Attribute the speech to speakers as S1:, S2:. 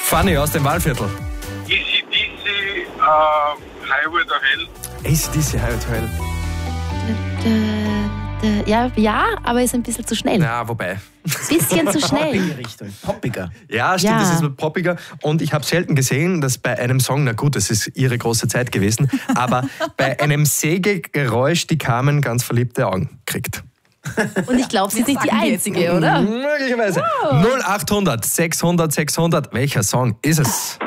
S1: Fanny aus dem Waldviertel.
S2: ACDC, Highway to Hell.
S1: ACDC, Highway to Hell.
S3: Ja, aber ist ein bisschen zu schnell.
S1: Ja, wobei.
S3: Bisschen zu schnell.
S4: Poppige Richtung. Poppiger.
S1: Ja, stimmt,
S3: Ja.
S1: das ist poppiger. Und ich habe selten gesehen, dass bei einem Song, na gut, das ist ihre große Zeit gewesen, aber bei einem Sägegeräusch die Carmen ganz verliebte Augen kriegt.
S3: Und ich glaube, sie ist nicht die Einzige, oder?
S1: Möglicherweise. 0800 600 600. Welcher Song ist es?